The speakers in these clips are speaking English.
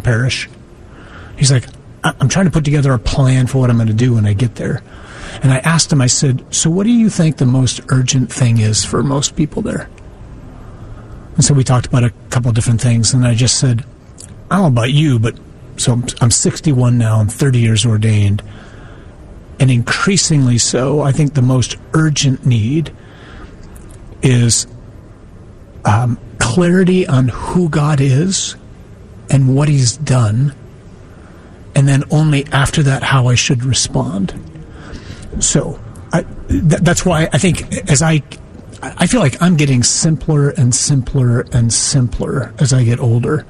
one parish. He's like, I'm trying to put together a plan for what I'm going to do when I get there. And I asked him, I said, so what do you think the most urgent thing is for most people there? And so we talked about a couple of different things, and I just said, I don't know about you, but so I'm 61 now, I'm 30 years ordained, and increasingly so, I think the most urgent need is clarity on who God is and what he's done, and then only after that how I should respond. So that's why I think I feel like I'm getting simpler and simpler and simpler as I get older,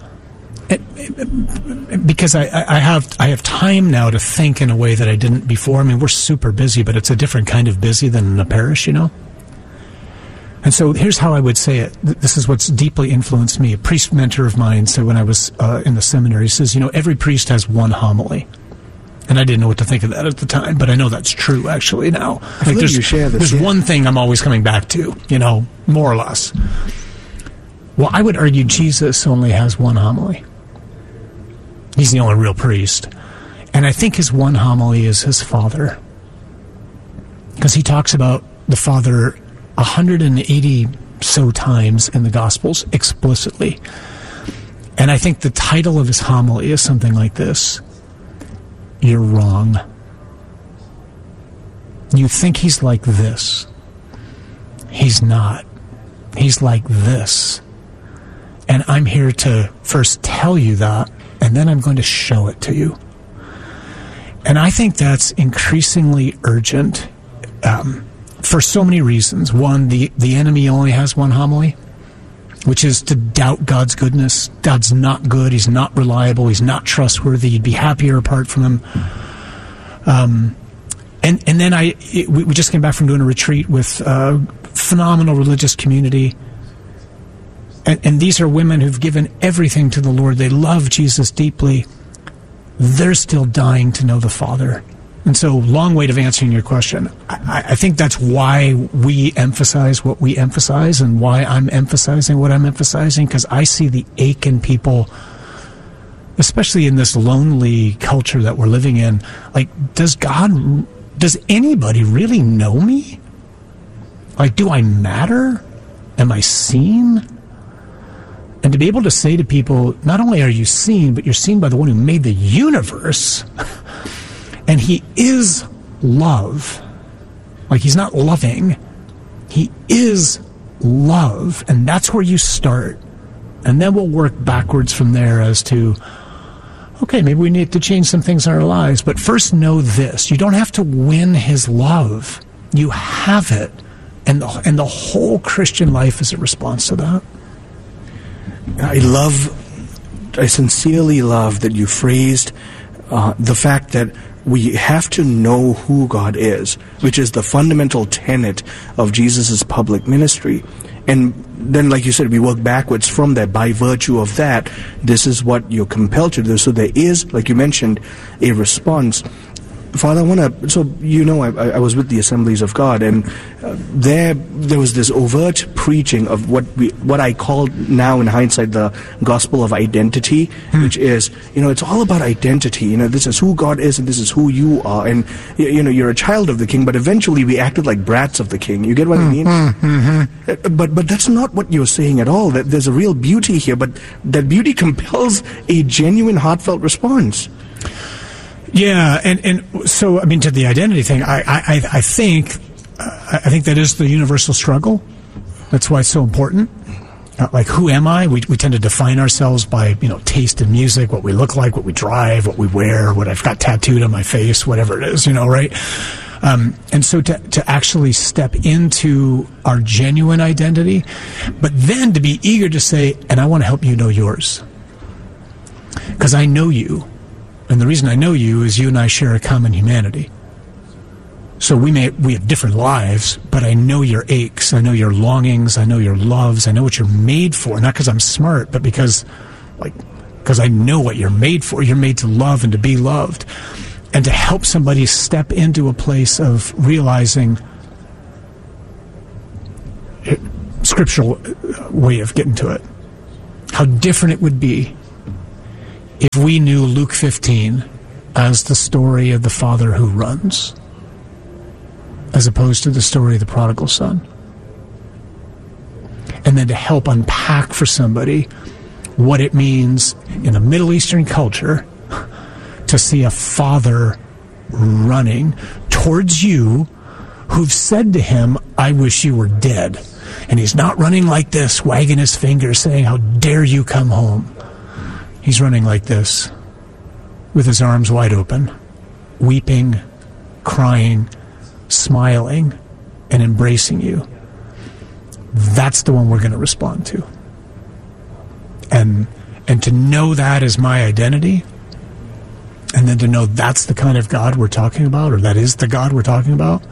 because I have time now to think in a way that I didn't before. I mean, we're super busy, but it's a different kind of busy than in a parish, you know? And so here's how I would say it. This is what's deeply influenced me. A priest mentor of mine said when I was in the seminary, he says, every priest has one homily. And I didn't know what to think of that at the time, but I know that's true actually now. Like there's one thing I'm always coming back to, more or less. Well, I would argue Jesus only has one homily. He's the only real priest. And I think his one homily is his Father. Because he talks about the Father 180 so times in the Gospels explicitly. And I think the title of his homily is something like this: You're wrong. You think he's like this. He's not. He's like this. And I'm here to first tell you that, and then I'm going to show it to you. And I think that's increasingly urgent for so many reasons. One, the enemy only has one homily, which is to doubt God's goodness. God's not good. He's not reliable. He's not trustworthy. You'd be happier apart from him. And then we just came back from doing a retreat with a phenomenal religious community. And these are women who've given everything to the Lord. They love Jesus deeply. They're still dying to know the Father. And so, long way of answering your question. I think that's why we emphasize what we emphasize and why I'm emphasizing what I'm emphasizing, because I see the ache in people, especially in this lonely culture that we're living in. Like, does anybody really know me? Like, do I matter? Am I seen? And to be able to say to people, not only are you seen, but you're seen by the one who made the universe, and he is love. Like, he's not loving. He is love. And that's where you start. And then we'll work backwards from there as to, okay, maybe we need to change some things in our lives. But first know this. You don't have to win his love. You have it. And the whole Christian life is a response to that. I sincerely love that you phrased the fact that we have to know who God is, which is the fundamental tenet of Jesus' public ministry. And then, like you said, we work backwards from that. By virtue of that, this is what you're compelled to do. So there is, like you mentioned, a response. Father, I was with the Assemblies of God, and there was this overt preaching of what I call now in hindsight the gospel of identity, which is, it's all about identity. This is who God is, and this is who you are, and you're a child of the King. But eventually, we acted like brats of the King. You get what I mean? Mm-hmm. But that's not what you're saying at all. That there's a real beauty here, but that beauty compels a genuine, heartfelt response. Yeah, and so, I mean, to the identity thing, I think that is the universal struggle. That's why it's so important. Like, who am I? We tend to define ourselves by, taste in music, what we look like, what we drive, what we wear, what I've got tattooed on my face, whatever it is, right? And so to actually step into our genuine identity, but then to be eager to say, and I want to help you know yours. Because I know you. And the reason I know you is you and I share a common humanity. So we have different lives, but I know your aches, I know your longings, I know your loves, I know what you're made for. Not because I'm smart, but because I know what you're made for. You're made to love and to be loved. And to help somebody step into a place of realizing, scriptural way of getting to it, how different it would be if we knew Luke 15 as the story of the father who runs, as opposed to the story of the prodigal son. And then to help unpack for somebody what it means in a Middle Eastern culture to see a father running towards you who've said to him, I wish you were dead. And he's not running like this, wagging his finger, saying, how dare you come home. He's running like this, with his arms wide open, weeping, crying, smiling, and embracing you. That's the one we're going to respond to. And to know that is my identity, and then to know that's the kind of God we're talking about, or that is the God we're talking about.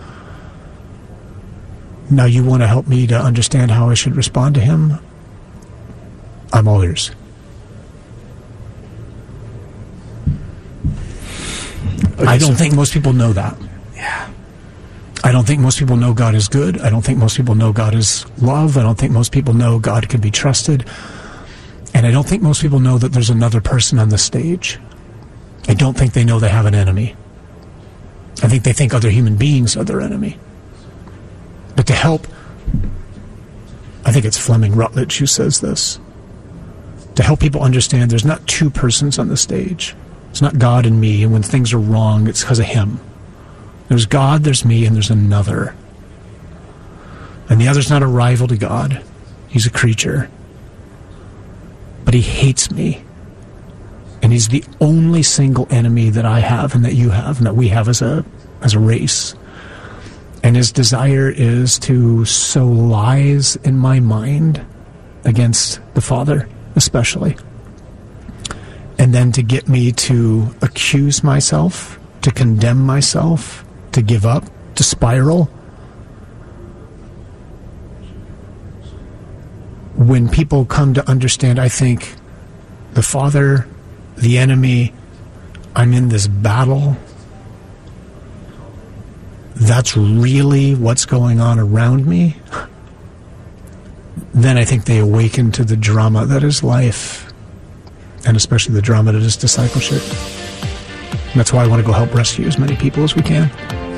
Now you want to help me to understand how I should respond to him? I'm all ears. Okay, I don't think most people know that. Yeah. I don't think most people know God is good. I don't think most people know God is love. I don't think most people know God can be trusted. And I don't think most people know that there's another person on the stage. I don't think they know they have an enemy. I think they think other human beings are their enemy. But to help, I think it's Fleming Rutledge who says this, to help people understand there's not two persons on the stage. It's not God and me, and when things are wrong, it's because of him. There's God, there's me, and there's another. And the other's not a rival to God. He's a creature. But he hates me. And he's the only single enemy that I have and that you have and that we have as a race. And his desire is to sow lies in my mind against the Father, especially. And then to get me to accuse myself, to condemn myself, to give up, to spiral. When people come to understand, I think, the Father, the enemy, I'm in this battle, that's really what's going on around me, then I think they awaken to the drama that is life, and especially the drama that is discipleship. And that's why I want to go help rescue as many people as we can.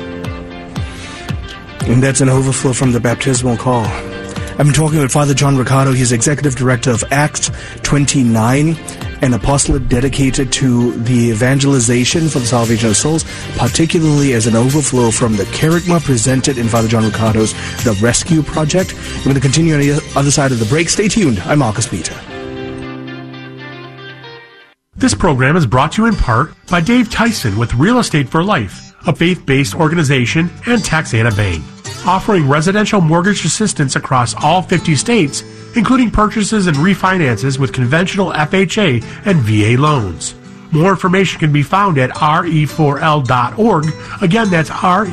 And that's an overflow from the baptismal call. I've been talking with Father John Riccardo. He's Executive Director of Acts 29, an apostolate dedicated to the evangelization for the salvation of souls, particularly as an overflow from the kerygma presented in Father John Riccardo's The Rescue Project. We're going to continue on the other side of the break. Stay tuned. I'm Marcus Peter. This program is brought to you in part by Dave Tyson with Real Estate for Life, a faith-based organization, and Taxana Bank, offering residential mortgage assistance across all 50 states, including purchases and refinances with conventional FHA and VA loans. More information can be found at re4l.org. Again, that's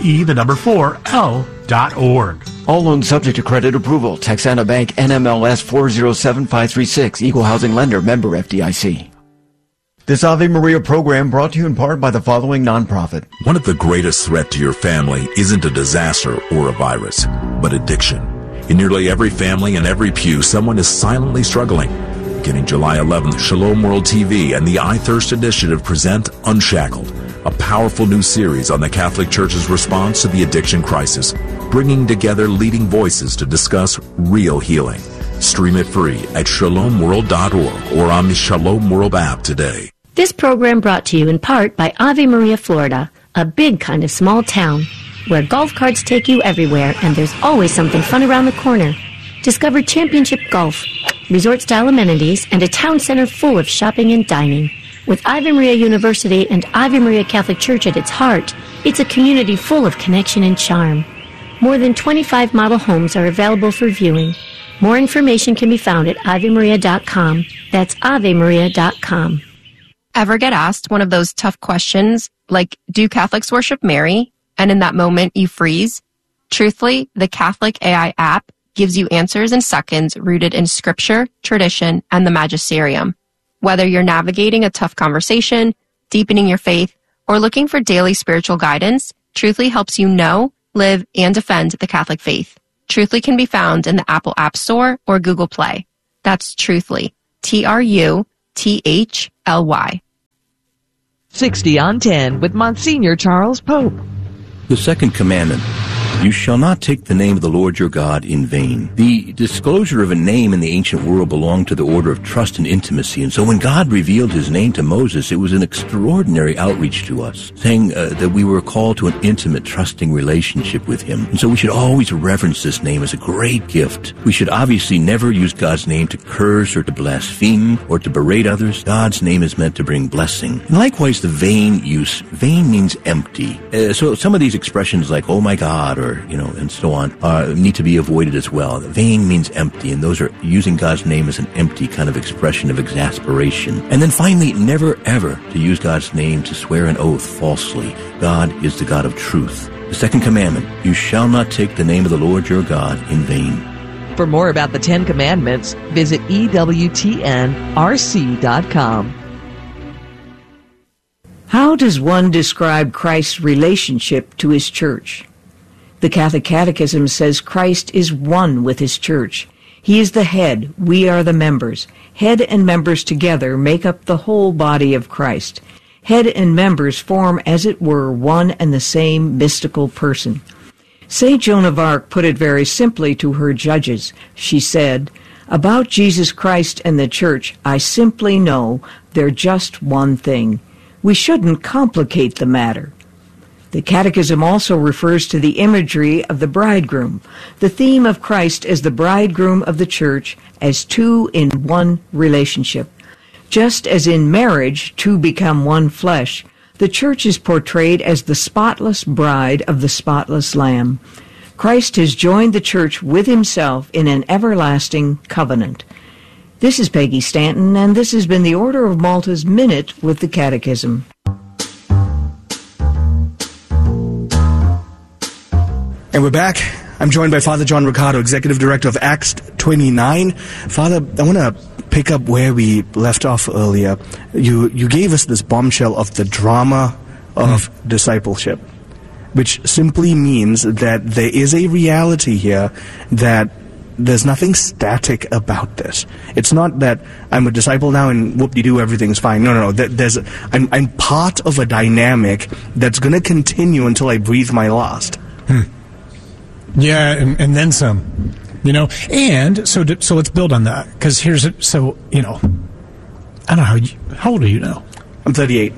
re4l.org. All loans subject to credit approval. Taxana Bank, NMLS 407536, Equal Housing Lender, member FDIC. This Ave Maria program brought to you in part by the following nonprofit. One of the greatest threats to your family isn't a disaster or a virus, but addiction. In nearly every family and every pew, someone is silently struggling. Beginning July 11th, Shalom World TV and the I Thirst Initiative present Unshackled, a powerful new series on the Catholic Church's response to the addiction crisis, bringing together leading voices to discuss real healing. Stream it free at shalomworld.org or on the Shalom World app today. This program brought to you in part by Ave Maria, Florida, a big kind of small town where golf carts take you everywhere and there's always something fun around the corner. Discover championship golf, resort-style amenities, and a town center full of shopping and dining. With Ave Maria University and Ave Maria Catholic Church at its heart, it's a community full of connection and charm. More than 25 model homes are available for viewing. More information can be found at AveMaria.com. That's AveMaria.com. Ever get asked one of those tough questions, like, do Catholics worship Mary? And in that moment, you freeze? Truthfully, the Catholic AI app gives you answers in seconds rooted in scripture, tradition, and the magisterium. Whether you're navigating a tough conversation, deepening your faith, or looking for daily spiritual guidance, Truthfully helps you know, live, and defend the Catholic faith. Truthfully can be found in the Apple App Store or Google Play. That's Truthfully, Truthly. 60 on 10 with Monsignor Charles Pope. The second commandment, you shall not take the name of the Lord your God in vain. The disclosure of a name in the ancient world belonged to the order of trust and intimacy. And so when God revealed his name to Moses, it was an extraordinary outreach to us, saying that we were called to an intimate, trusting relationship with him. And so we should always reverence this name as a great gift. We should obviously never use God's name to curse or to blaspheme or to berate others. God's name is meant to bring blessing. And likewise, the vain use. Vain means empty. So some of these expressions like, oh my God, or and so on, need to be avoided as well. Vain means empty, and those are using God's name as an empty kind of expression of exasperation. And then finally, never ever to use God's name to swear an oath falsely. God is the God of truth. The second commandment, you shall not take the name of the Lord your God in vain. For more about the 10 Commandments, visit EWTNRC.com. How does one describe Christ's relationship to his church? The Catholic Catechism says Christ is one with his church. He is the head, we are the members. Head and members together make up the whole body of Christ. Head and members form, as it were, one and the same mystical person. St. Joan of Arc put it very simply to her judges. She said, "About Jesus Christ and the church, I simply know they're just one thing. We shouldn't complicate the matter." The Catechism also refers to the imagery of the bridegroom, the theme of Christ as the bridegroom of the church, as two in one relationship. Just as in marriage, two become one flesh, the church is portrayed as the spotless bride of the spotless Lamb. Christ has joined the church with himself in an everlasting covenant. This is Peggy Stanton, and this has been the Order of Malta's Minute with the Catechism. And we're back. I'm joined by Father John Riccardo, Executive Director of Acts 29. Father, I want to pick up where we left off earlier. You gave us this bombshell of the drama of discipleship, which simply means that there is a reality here that there's nothing static about this. It's not that I'm a disciple now and whoop-de-doo, everything's fine. No. I'm part of a dynamic that's going to continue until I breathe my last. Yeah, and then some. And so let's build on that, because I don't know, how old are you now? I'm 38.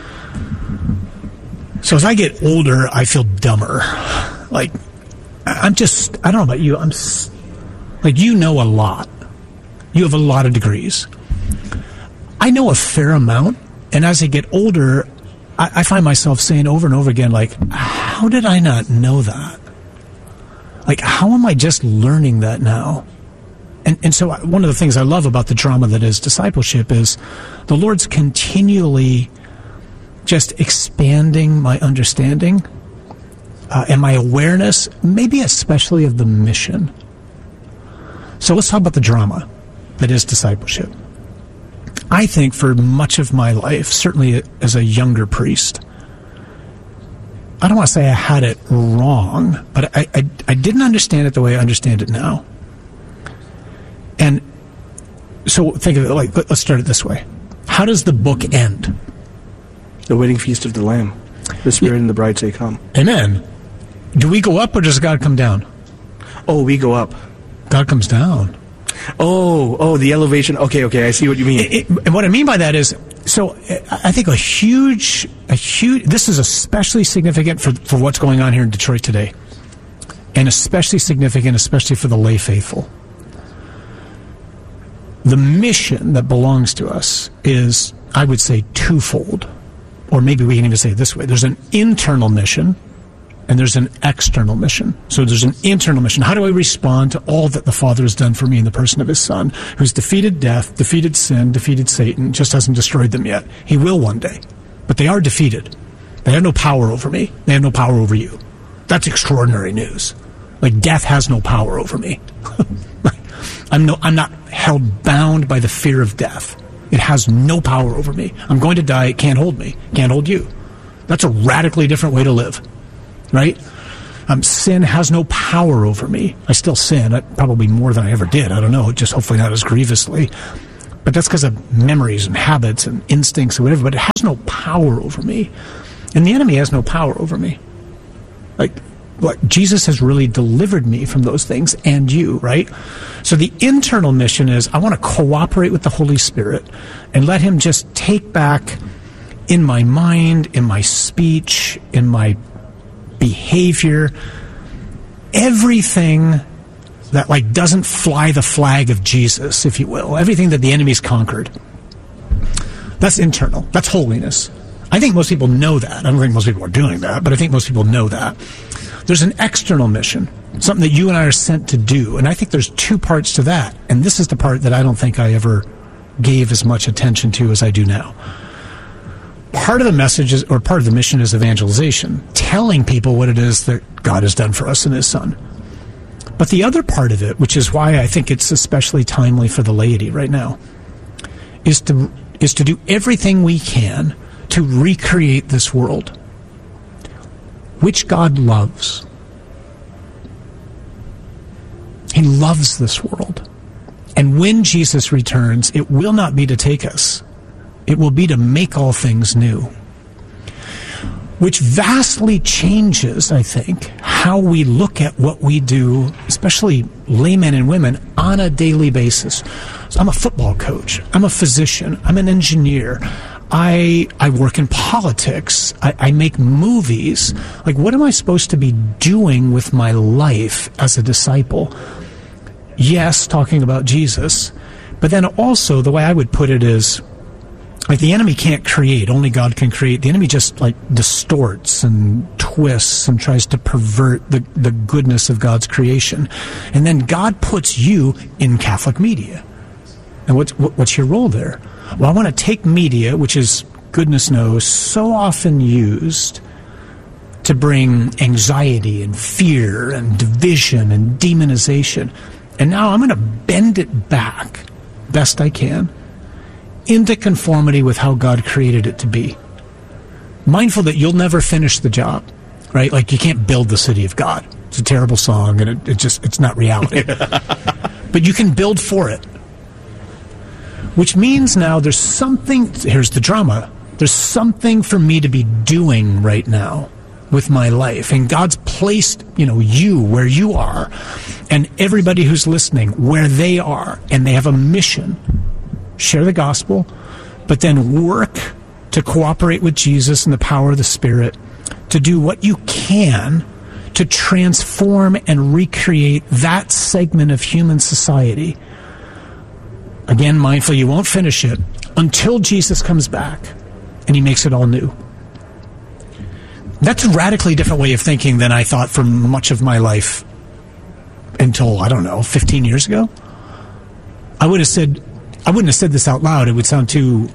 So as I get older, I feel dumber. Like, I don't know about you, you know a lot. You have a lot of degrees. I know a fair amount, and as I get older, I find myself saying over and over again, like, how did I not know that? Like, how am I just learning that now? And so one of the things I love about the drama that is discipleship is the Lord's continually just expanding my understanding and my awareness, maybe especially of the mission. So let's talk about the drama that is discipleship. I think for much of my life, certainly as a younger priest, I don't want to say I had it wrong, but I didn't understand it the way I understand it now. And so think of it like, let's start it this way. How does the book end? The wedding feast of the Lamb. The Spirit and the bride say, come. Amen. Do we go up or does God come down? Oh, we go up. God comes down. Oh, the elevation. Okay, I see what you mean. And what I mean by that is, so I think a huge, this is especially significant for what's going on here in Detroit today. And especially significant, especially for the lay faithful. The mission that belongs to us is, I would say, twofold. Or maybe we can even say it this way. There's an internal mission, and there's an external mission. So there's an internal mission. How do I respond to all that the Father has done for me in the person of his Son, who's defeated death, defeated sin, defeated Satan, just hasn't destroyed them yet. He will one day. But they are defeated. They have no power over me. They have no power over you. That's extraordinary news. Like, death has no power over me. I'm not held bound by the fear of death. It has no power over me. I'm going to die. It can't hold me. It can't hold you. That's a radically different way to live. Right? Sin has no power over me. I still sin, probably more than I ever did. I don't know, just hopefully not as grievously. But that's because of memories and habits and instincts or whatever, but it has no power over me. And the enemy has no power over me. Like Jesus has really delivered me from those things, and you, right? So the internal mission is I want to cooperate with the Holy Spirit and let him just take back in my mind, in my speech, in my behavior, everything that doesn't fly the flag of Jesus, if you will, everything that the enemy's conquered. That's internal. That's holiness. I think most people know that. I don't think most people are doing that, but I think most people know that. There's an external mission, something that you and I are sent to do, and I think there's two parts to that, and this is the part that I don't think I ever gave as much attention to as I do now. Part of the message is, or part of the mission is evangelization, telling people what it is that God has done for us in his Son. But the other part of it, which is why I think it's especially timely for the laity right now, is to do everything we can to recreate this world, which God loves. He loves this world. And when Jesus returns, it will not be to take us. It will be to make all things new. Which vastly changes, I think, how we look at what we do, especially laymen and women, on a daily basis. So I'm a football coach. I'm a physician. I'm an engineer. I work in politics. I make movies. What am I supposed to be doing with my life as a disciple? Yes, talking about Jesus. But then also, the way I would put it is, the enemy can't create, only God can create. The enemy just distorts and twists and tries to pervert the goodness of God's creation. And then God puts you in Catholic media. And what's your role there? Well, I want to take media, which is, goodness knows, so often used to bring anxiety and fear and division and demonization. And now I'm going to bend it back, best I can, into conformity with how God created it to be. Mindful that you'll never finish the job, right? You can't build the city of God. It's a terrible song, and it's not reality. But you can build for it. Which means now there's something, here's the drama, there's something for me to be doing right now with my life. And God's placed, you where you are, and everybody who's listening where they are, and they have a mission. Share the gospel, but then work to cooperate with Jesus and the power of the Spirit to do what you can to transform and recreate that segment of human society. Again, mindful you won't finish it until Jesus comes back and he makes it all new. That's a radically different way of thinking than I thought for much of my life until, 15 years ago. I wouldn't have said this out loud. It would sound too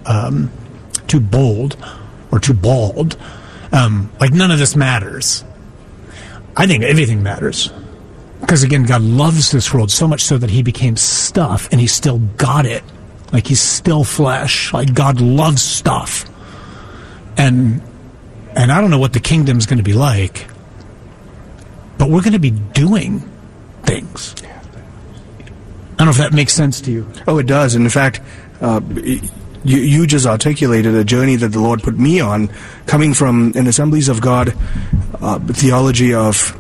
bold or too bald. None of this matters. I think everything matters. Because again, God loves this world so much so that he became stuff and he still got it. He's still flesh. God loves stuff. And I don't know what the kingdom's going to be like, but we're going to be doing things. I don't know if that makes sense to you. Oh, it does. And in fact, you just articulated a journey that the Lord put me on, coming from an Assemblies of God theology of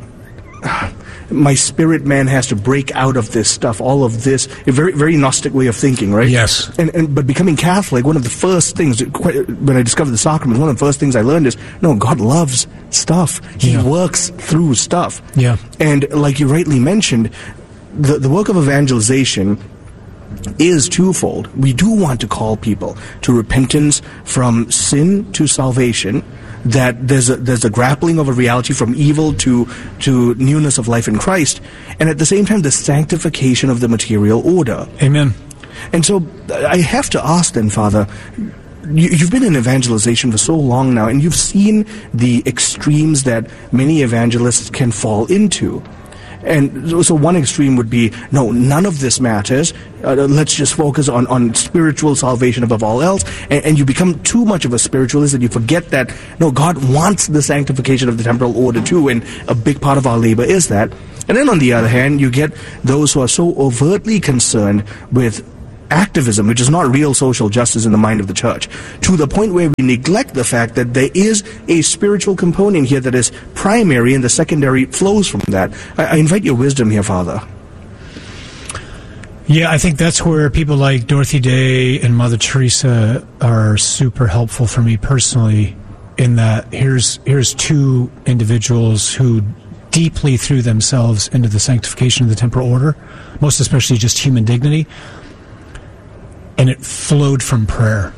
my spirit man has to break out of this stuff, all of this, a very, very Gnostic way of thinking, right? Yes. But becoming Catholic, one of the first things, when I discovered the sacraments, one of the first things I learned is, no, God loves stuff. He works through stuff. Yeah. And like you rightly mentioned, the work of evangelization is twofold. We do want to call people to repentance from sin to salvation, that there's a grappling of a reality from evil to newness of life in Christ, and at the same time the sanctification of the material order. Amen. And so I have to ask then, Father, you've been in evangelization for so long now, and you've seen the extremes that many evangelists can fall into. And so one extreme would be, no, none of this matters. Let's just focus on spiritual salvation above all else. And you become too much of a spiritualist and you forget that, no, God wants the sanctification of the temporal order too, and a big part of our labor is that. And then on the other hand, you get those who are so overtly concerned with activism, which is not real social justice in the mind of the church, to the point where we neglect the fact that there is a spiritual component here that is primary and the secondary flows from that. I invite your wisdom here, Father. Yeah, I think that's where people like Dorothy Day and Mother Teresa are super helpful for me personally, in that here's two individuals who deeply threw themselves into the sanctification of the temporal order, most especially just human dignity, and it flowed from prayer.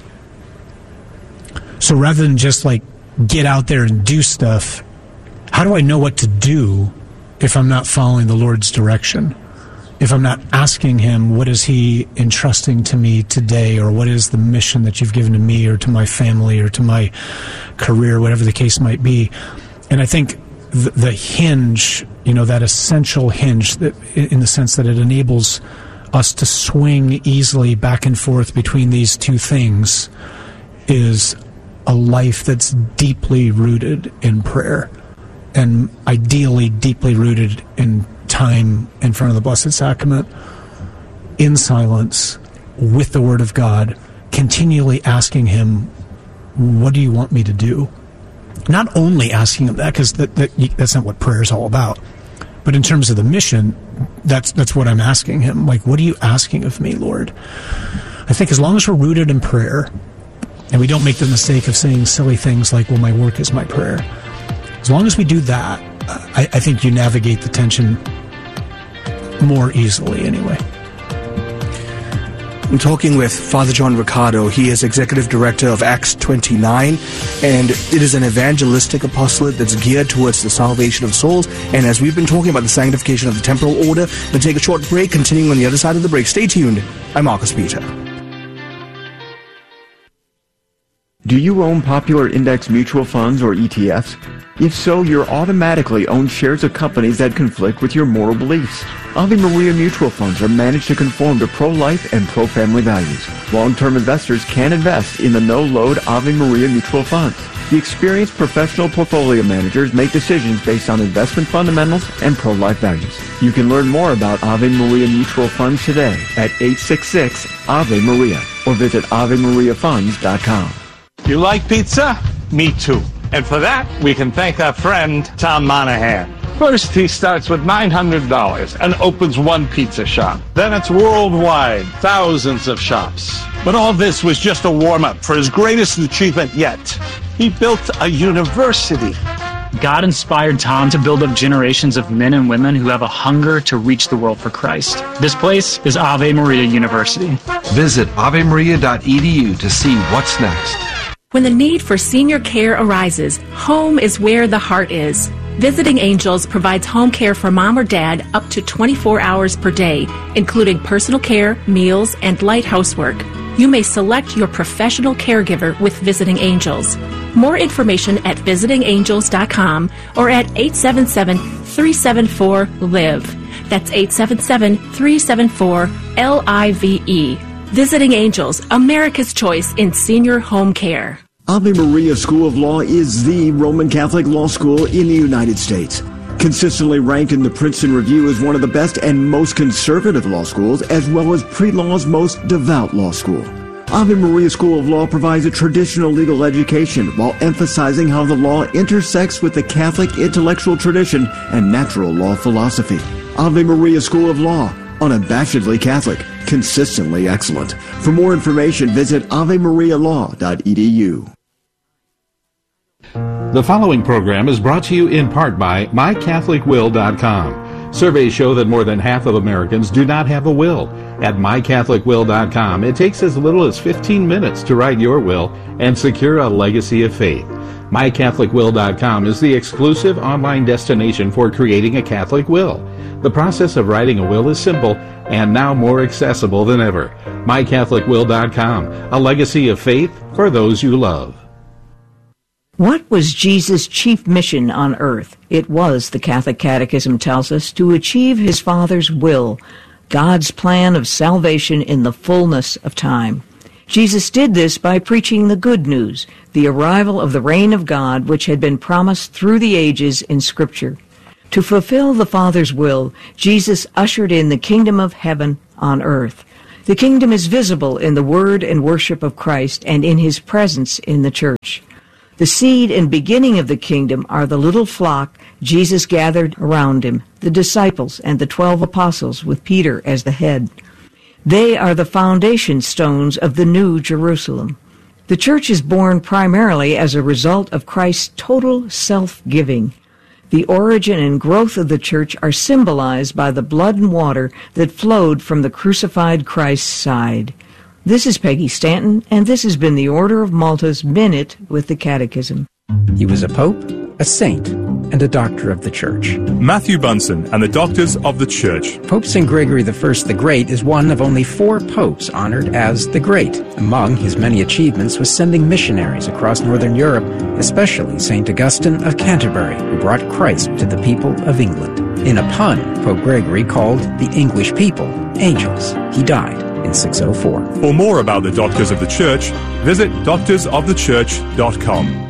So rather than just like get out there and do stuff, how do I know what to do if I'm not following the Lord's direction? If I'm not asking him, what is he entrusting to me today, or what is the mission that you've given to me or to my family or to my career, whatever the case might be. And I think the hinge, that essential hinge, that in the sense that it enables us to swing easily back and forth between these two things, is a life that's deeply rooted in prayer, and ideally deeply rooted in time in front of the Blessed Sacrament, in silence, with the Word of God, continually asking him, what do you want me to do? Not only asking him that, because that's not what prayer is all about, but in terms of the mission, that's what I'm asking him. Like, what are you asking of me, Lord? I think as long as we're rooted in prayer, and we don't make the mistake of saying silly things like, well, my work is my prayer, as long as we do that, I think you navigate the tension more easily anyway. I'm talking with Father John Riccardo. He is Executive Director of Acts 29, and it is an evangelistic apostolate that's geared towards the salvation of souls. And as we've been talking about the sanctification of the temporal order, we'll take a short break, continuing on the other side of the break. Stay tuned. I'm Marcus Peter. Do you own popular index mutual funds or ETFs? If so, you're automatically own shares of companies that conflict with your moral beliefs. Ave Maria mutual funds are managed to conform to pro-life and pro-family values. Long-term investors can invest in the no-load Ave Maria mutual funds. The experienced professional portfolio managers make decisions based on investment fundamentals and pro-life values. You can learn more about Ave Maria mutual funds today at 866-AVE-MARIA or visit AveMariaFunds.com. You like pizza? Me too. And for that, we can thank our friend, Tom Monahan. First, he starts with $900 and opens one pizza shop. Then it's worldwide, thousands of shops. But all this was just a warm-up for his greatest achievement yet. He built a university. God inspired Tom to build up generations of men and women who have a hunger to reach the world for Christ. This place is Ave Maria University. Visit avemaria.edu to see what's next. When the need for senior care arises, home is where the heart is. Visiting Angels provides home care for mom or dad up to 24 hours per day, including personal care, meals, and light housework. You may select your professional caregiver with Visiting Angels. More information at visitingangels.com or at 877-374-LIVE. That's 877-374-LIVE. Visiting Angels, America's choice in senior home care. Ave Maria School of Law is the Roman Catholic law school in the United States. Consistently ranked in the Princeton Review as one of the best and most conservative law schools, as well as pre-law's most devout law school. Ave Maria School of Law provides a traditional legal education while emphasizing how the law intersects with the Catholic intellectual tradition and natural law philosophy. Ave Maria School of Law, unabashedly Catholic, consistently excellent. For more information, visit avemarialaw.edu. The following program is brought to you in part by MyCatholicWill.com. Surveys show that more than half of Americans do not have a will. At MyCatholicWill.com, it takes as little as 15 minutes to write your will and secure a legacy of faith. MyCatholicWill.com is the exclusive online destination for creating a Catholic will. The process of writing a will is simple and now more accessible than ever. MyCatholicWill.com, a legacy of faith for those you love. What was Jesus' chief mission on earth? It was, the Catholic Catechism tells us, to achieve his Father's will, God's plan of salvation in the fullness of time. Jesus did this by preaching the good news, the arrival of the reign of God which had been promised through the ages in Scripture. To fulfill the Father's will, Jesus ushered in the kingdom of heaven on earth. The kingdom is visible in the word and worship of Christ and in his presence in the church. The seed and beginning of the kingdom are the little flock Jesus gathered around him, the disciples and the 12 apostles with Peter as the head. They are the foundation stones of the new Jerusalem. The church is born primarily as a result of Christ's total self-giving. The origin and growth of the church are symbolized by the blood and water that flowed from the crucified Christ's side. This is Peggy Stanton, and this has been the Order of Malta's Minute with the Catechism. He was a pope, a saint, and a doctor of the Church. Matthew Bunson and the Doctors of the Church. Pope St. Gregory I the Great is one of only 4 popes honored as the Great. Among his many achievements was sending missionaries across northern Europe, especially St. Augustine of Canterbury, who brought Christ to the people of England. In a pun, Pope Gregory called the English people angels. He died in 604. For more about the Doctors of the Church, visit doctorsofthechurch.com.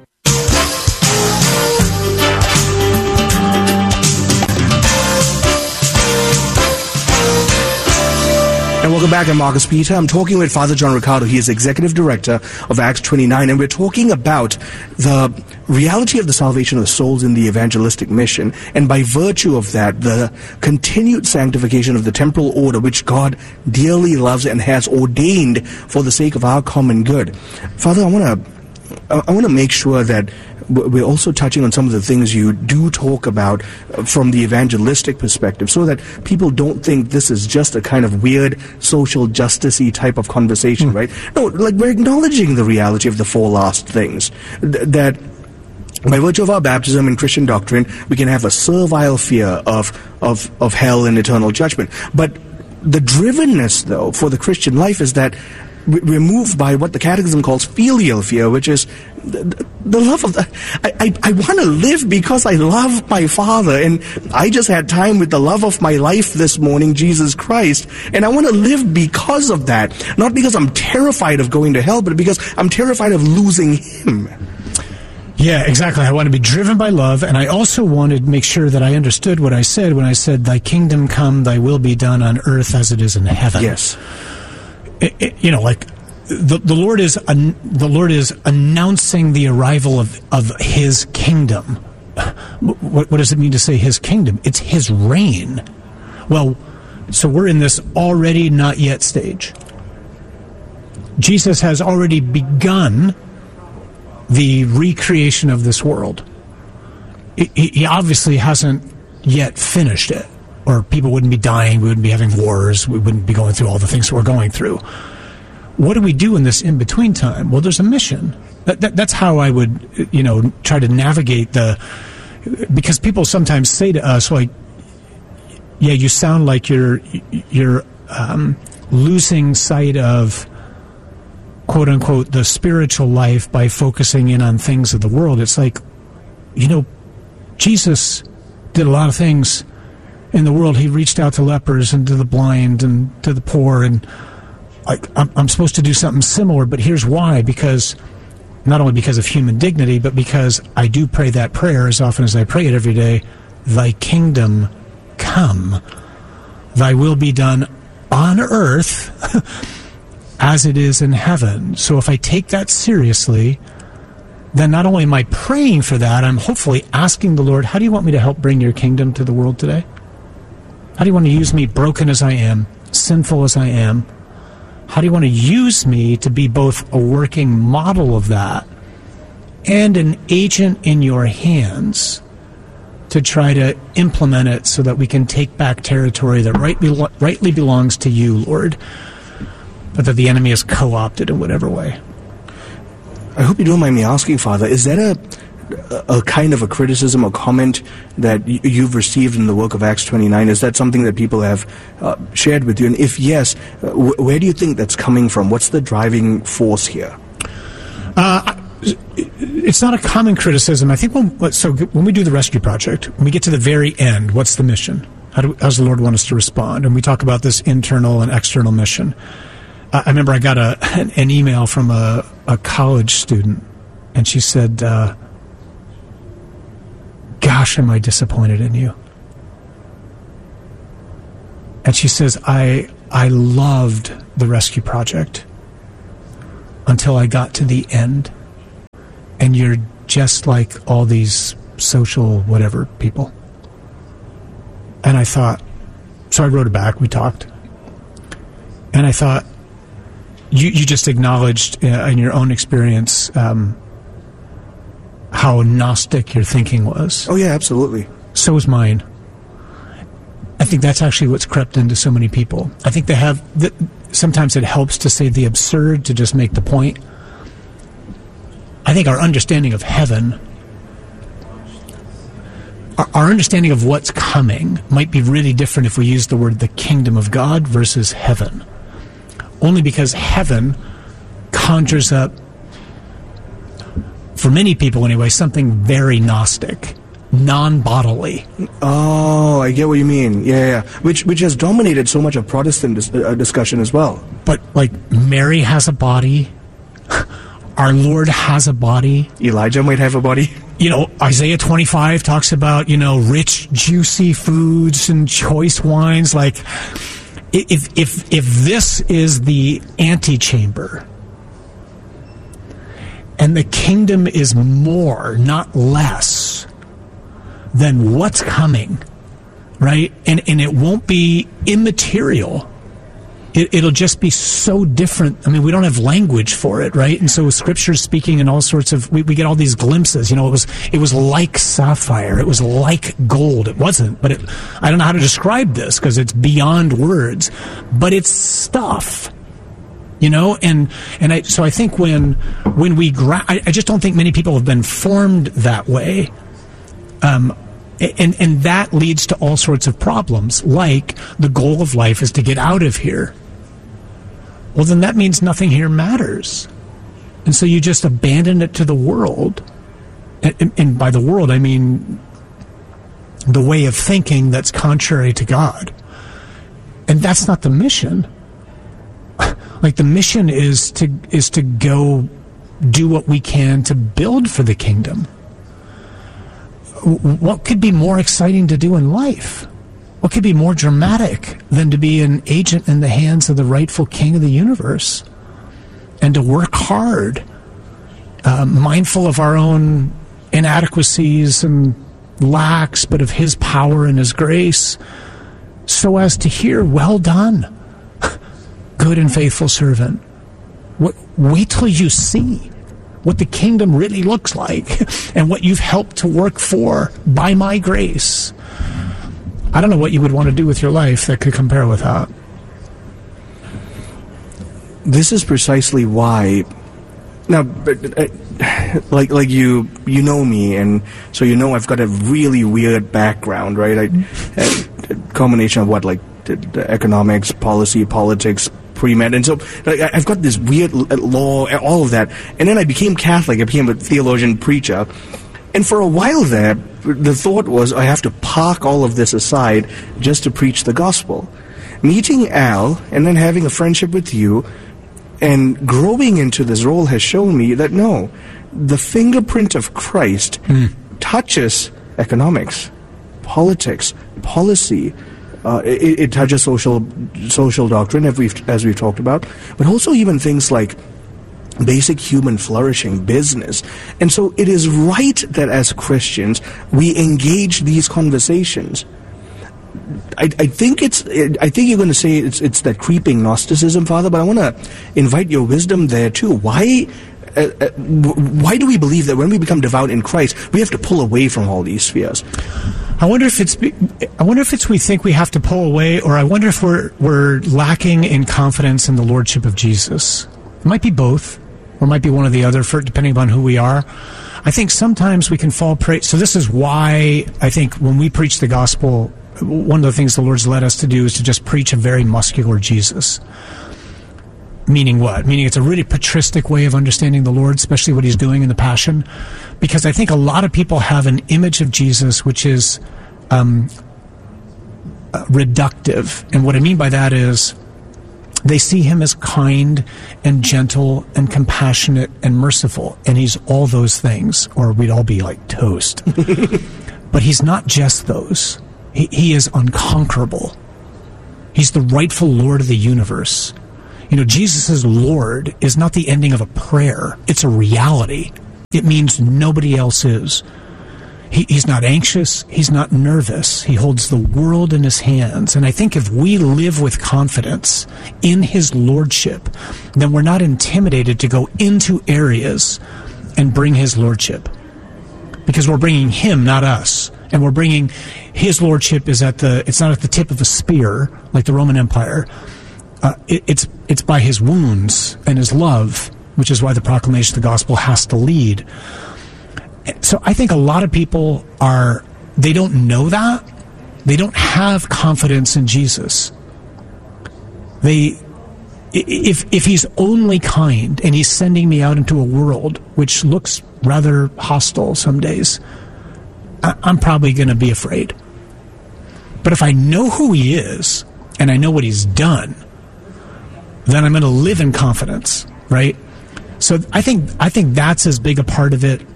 And welcome back. I'm Marcus Peter. I'm talking with Father John Riccardo. He is Executive Director of Acts 29, and we're talking about the reality of the salvation of the souls in the evangelistic mission, and by virtue of that, the continued sanctification of the temporal order, which God dearly loves and has ordained for the sake of our common good. Father, I want to make sure that we're also touching on some of the things you do talk about from the evangelistic perspective, so that people don't think this is just a kind of weird social justice-y type of conversation, right? No, like, we're acknowledging the reality of the 4 last things. That by virtue of our baptism and Christian doctrine, we can have a servile fear of hell and eternal judgment. But the drivenness, though, for the Christian life is that we're moved by what the Catechism calls filial fear, which is the love of I want to live because I love my Father, and I just had time with the love of my life this morning, Jesus Christ, and I want to live because of that, not because I'm terrified of going to hell, but because I'm terrified of losing Him. Yeah, exactly. I want to be driven by love, and I also wanted to make sure that I understood what I said when I said, "Thy kingdom come, thy will be done on earth as it is in heaven." Yes. You know, like the Lord is announcing the arrival of His kingdom. What does it mean to say His kingdom? It's His reign. Well, so we're in this already not yet stage. Jesus has already begun the recreation of this world. He obviously hasn't yet finished it, or people wouldn't be dying, we wouldn't be having wars, we wouldn't be going through all the things that we're going through. What do we do in this in-between time? Well, there's a mission. That's how I would, try to navigate because people sometimes say to us, like, yeah, you sound like you're losing sight of, quote unquote, the spiritual life by focusing in on things of the world. It's like, Jesus did a lot of things in the world. He reached out to lepers and to the blind and to the poor, and I'm supposed to do something similar, but here's why. Because not only because of human dignity, but because I do pray that prayer as often as I pray it every day: thy kingdom come, thy will be done on earth as it is in heaven. So if I take that seriously, then not only am I praying for that, I'm hopefully asking the Lord, how do you want me to help bring your kingdom to the world today? How do you want to use me, broken as I am, sinful as I am? How do you want to use me to be both a working model of that and an agent in your hands to try to implement it so that we can take back territory that rightly belongs to you, Lord, but that the enemy has co-opted in whatever way? I hope you don't mind me asking, Father, is that a kind of a criticism or comment that you've received in the work of Acts 29? Is that something that people have shared with you? And if yes, where do you think that's coming from? What's the driving force here? It's not a common criticism. I think when we do the Rescue Project, when we get to the very end, what's the mission? How does the Lord want us to respond? And we talk about this internal and external mission. I remember I got an email from a college student, and she said, gosh, am I disappointed in you? And she says, I I loved the Rescue Project until I got to the end, and you're just like all these social whatever people. And I thought, so I wrote it back, we talked, and I thought, you just acknowledged in your own experience how Gnostic your thinking was. Oh yeah, absolutely. So was mine. I think that's actually what's crept into so many people. I think they have, sometimes it helps to say the absurd to just make the point. I think our understanding of heaven, our understanding of what's coming might be really different if we use the word the kingdom of God versus heaven. Only because heaven conjures up, for many people anyway, something very Gnostic, non-bodily. Oh, I get what you mean. Yeah. Which has dominated so much of Protestant discussion as well. But, like, Mary has a body. Our Lord has a body. Elijah might have a body. You know, Isaiah 25 talks about, rich, juicy foods and choice wines. Like, if this is the antechamber, and the kingdom is more, not less, than what's coming, right? And it won't be immaterial. It'll just be so different. I mean, we don't have language for it, right? And so Scripture's speaking in all sorts of, we get all these glimpses. It was like sapphire. It was like gold. It wasn't, but I don't know how to describe this because it's beyond words. But it's stuff, so I think when we I just don't think many people have been formed that way. And that leads to all sorts of problems, like the goal of life is to get out of here. Well, then that means nothing here matters. And so you just abandon it to the world. And by the world, I mean the way of thinking that's contrary to God. And that's not the mission. Like, the mission is to go do what we can to build for the kingdom. What could be more exciting to do in life? What could be more dramatic than to be an agent in the hands of the rightful king of the universe and to work hard, mindful of our own inadequacies and lacks, but of his power and his grace, so as to hear, well done, good and faithful servant. Wait till you see what the kingdom really looks like and what you've helped to work for by my grace. I don't know what you would want to do with your life that could compare with that. This is precisely why. Now, like you know me, and so I've got a really weird background, right? A combination of the economics, policy, politics, pre-med, and so I've got this weird law, all of that, and then I became Catholic. I became a theologian, preacher, and for a while there, the thought was I have to park all of this aside just to preach the gospel. Meeting Al and then having a friendship with you and growing into this role has shown me that no, the fingerprint of Christ touches economics, politics, policy. It touches social doctrine, as we've talked about, but also even things like basic human flourishing, business. And so it is right that as Christians we engage these conversations. I think you're going to say it's that creeping Gnosticism, Father, but I want to invite your wisdom there too. Why do we believe that when we become devout in Christ, we have to pull away from all these spheres? I wonder if it's we think we have to pull away, or I wonder if we're lacking in confidence in the lordship of Jesus. It might be both, or it might be one or the other, depending upon who we are. I think sometimes we can fall prey. So this is why I think when we preach the gospel, one of the things the Lord's led us to do is to just preach a very muscular Jesus. Meaning what? Meaning it's a really patristic way of understanding the Lord, especially what he's doing in the Passion. Because I think a lot of people have an image of Jesus which is reductive. And what I mean by that is they see him as kind and gentle and compassionate and merciful. And he's all those things, or we'd all be like toast. But he's not just those. He is unconquerable. He's the rightful Lord of the universe. You know, Jesus' Lord is not the ending of a prayer. It's a reality. It means nobody else is. He's not anxious. He's not nervous. He holds the world in his hands. And I think if we live with confidence in his lordship, then we're not intimidated to go into areas and bring his lordship. Because we're bringing him, not us. And we're bringing his lordship it's not at the tip of a spear like the Roman Empire. It's by his wounds and his love, which is why the proclamation of the gospel has to lead. So I think a lot of people they don't know that. They don't have confidence in Jesus. If he's only kind and he's sending me out into a world which looks rather hostile some days, I'm probably going to be afraid. But if I know who he is and I know what he's done, then I'm going to live in confidence, right? So I think that's as big a part of it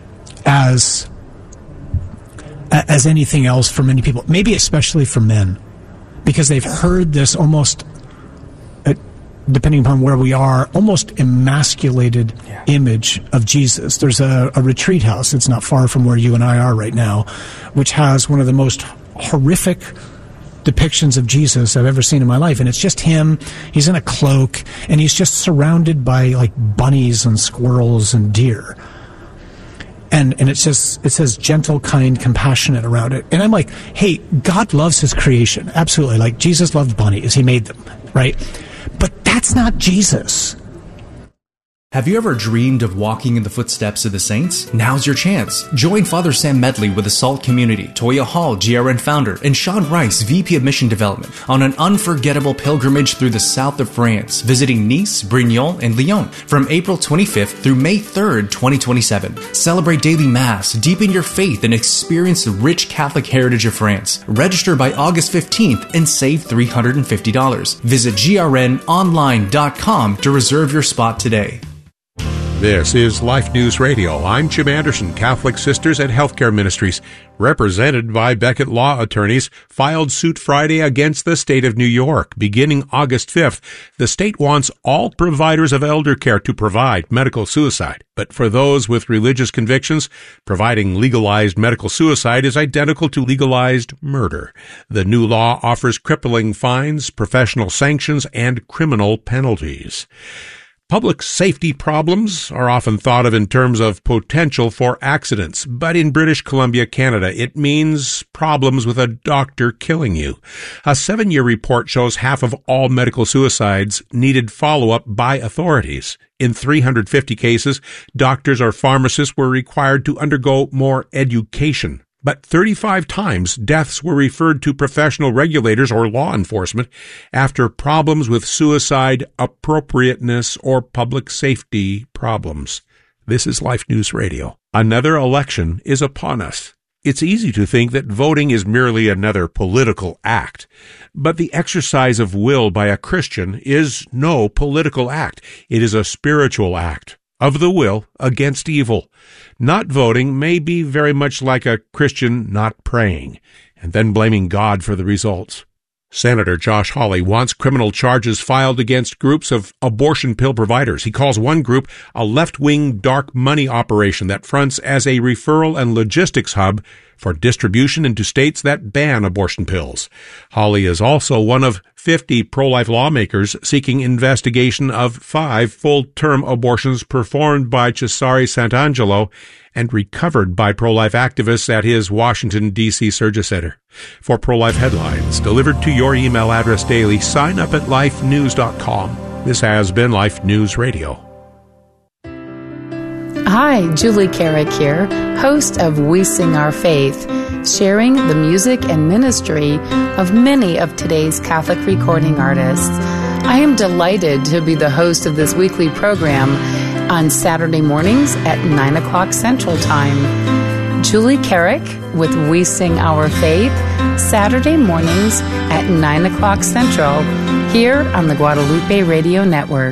as anything else for many people, maybe especially for men, because they've heard this almost, depending upon where we are, almost emasculated image of Jesus. There's a retreat house, it's not far from where you and I are right now, which has one of the most horrific depictions of Jesus I've ever seen in my life. And it's just him, he's in a cloak, and he's just surrounded by like bunnies and squirrels and deer. And it says gentle, kind, compassionate around it. And I'm like, hey, God loves his creation. Absolutely. Like Jesus loved bunnies. He made them, right? But that's not Jesus. Have you ever dreamed of walking in the footsteps of the saints? Now's your chance. Join Father Sam Medley with the SALT community, Toya Hall, GRN founder, and Sean Rice, VP of Mission Development, on an unforgettable pilgrimage through the south of France, visiting Nice, Brignoles, and Lyon from April 25th through May 3rd, 2027. Celebrate daily Mass, deepen your faith, and experience the rich Catholic heritage of France. Register by August 15th and save $350. Visit grnonline.com to reserve your spot today. This is Life News Radio. I'm Jim Anderson. Catholic Sisters at Healthcare Ministries, represented by Beckett Law Attorneys, filed suit Friday against the state of New York. Beginning August 5th, the state wants all providers of elder care to provide medical suicide. But for those with religious convictions, providing legalized medical suicide is identical to legalized murder. The new law offers crippling fines, professional sanctions, and criminal penalties. Public safety problems are often thought of in terms of potential for accidents, but in British Columbia, Canada, it means problems with a doctor killing you. A 7-year report shows half of all medical suicides needed follow-up by authorities. In 350 cases, doctors or pharmacists were required to undergo more education. But 35 times deaths were referred to professional regulators or law enforcement after problems with suicide appropriateness or public safety problems. This is Life News Radio. Another election is upon us. It's easy to think that voting is merely another political act, but the exercise of will by a Christian is no political act. It is a spiritual act of the will against evil. Not voting may be very much like a Christian not praying, and then blaming God for the results. Senator Josh Hawley wants criminal charges filed against groups of abortion pill providers. He calls one group a left-wing dark money operation that fronts as a referral and logistics hub for distribution into states that ban abortion pills. Hawley is also one of 50 pro-life lawmakers seeking investigation of 5 full-term abortions performed by Cesare Santangelo and recovered by pro-life activists at his Washington, D.C. Surgery Center. For pro-life headlines delivered to your email address daily, sign up at lifenews.com. This has been Life News Radio. Hi, Julie Carrick here, host of We Sing Our Faith, sharing the music and ministry of many of today's Catholic recording artists. I am delighted to be the host of this weekly program on Saturday mornings at 9 o'clock Central Time. Julie Carrick with We Sing Our Faith, Saturday mornings at 9 o'clock Central, here on the Guadalupe Radio Network.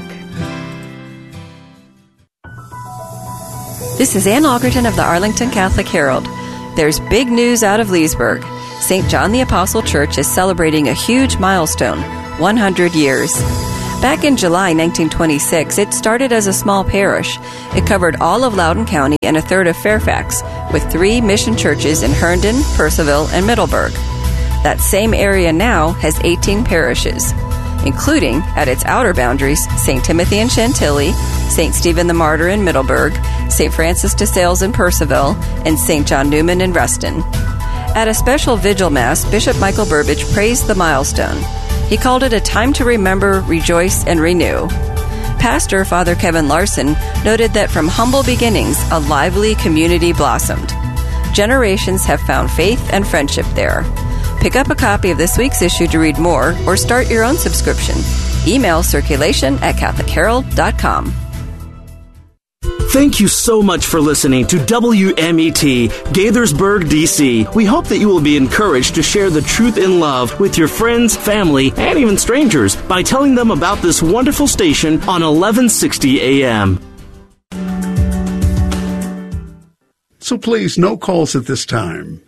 This is Ann Algerton of the Arlington Catholic Herald. There's big news out of Leesburg. St. John the Apostle Church is celebrating a huge milestone, 100 years. Back in July 1926, it started as a small parish. It covered all of Loudoun County and a third of Fairfax, with 3 mission churches in Herndon, Purcellville, and Middleburg. That same area now has 18 parishes, including, at its outer boundaries, St. Timothy in Chantilly, St. Stephen the Martyr in Middleburg, St. Francis de Sales in Purcellville, and St. John Newman in Reston. At a special vigil mass, Bishop Michael Burbidge praised the milestone. He called it a time to remember, rejoice, and renew. Pastor Father Kevin Larson noted that from humble beginnings, a lively community blossomed. Generations have found faith and friendship there. Pick up a copy of this week's issue to read more or start your own subscription. Email circulation@CatholicHerald.com. Thank you so much for listening to WMET, Gaithersburg, D.C. We hope that you will be encouraged to share the truth in love with your friends, family, and even strangers by telling them about this wonderful station on 1160 AM. So please, no calls at this time.